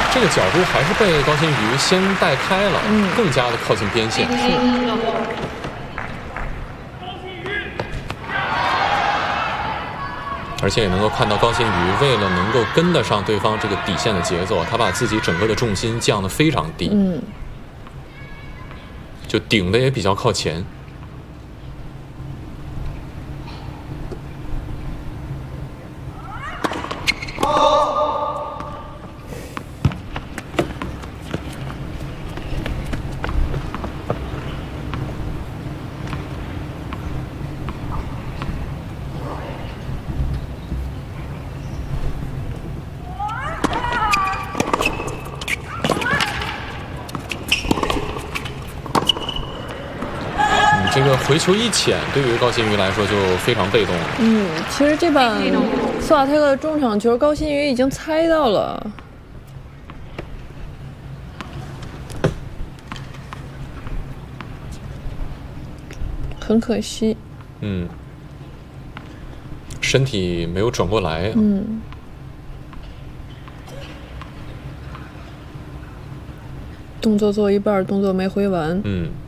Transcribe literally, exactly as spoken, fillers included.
这个角度还是被高新瑜先带开了， 嗯， 更加的靠近边线。 是。 而且也能够看到高新瑜为了能够跟得上对方这个底线的节奏，他把自己整个的重心降得非常低， 嗯， 就顶的也比较靠前。这个回球一浅，对于高新瑜来说就非常被动了。 嗯，其实这把斯瓦泰克的中场球，高新瑜已经猜到了。很可惜。 嗯，身体没有转过来。 嗯。动作做一半，动作没回完。 嗯。